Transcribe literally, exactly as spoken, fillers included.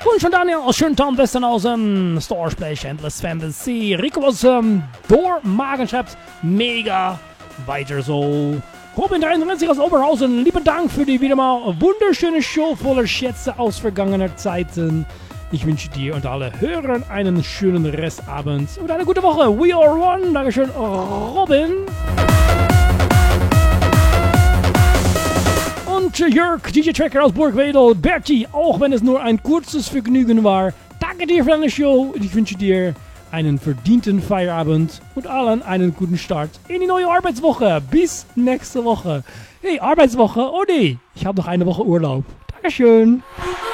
Wunsch von Daniel aus Schöntown, Westernhausen, Star Splash, Endless Fantasy, Rico aus ähm, Door, Magenschapps, mega, weiter so. Robin dreiunddreißig aus Oberhausen, lieben Dank für die wieder mal wunderschöne Show voller Schätze aus vergangener Zeiten. Ich wünsche dir und alle Hörern einen schönen Restabend und eine gute Woche. We are one. Dankeschön, Robin. Und Jörg, D J Tracker aus Burgwedel, Bertie, auch wenn es nur ein kurzes Vergnügen war. Danke dir für deine Show und ich wünsche dir einen verdienten Feierabend und allen einen guten Start in die neue Arbeitswoche. Bis nächste Woche. Hey, Arbeitswoche? Oh nee, ich habe noch eine Woche Urlaub. Dankeschön.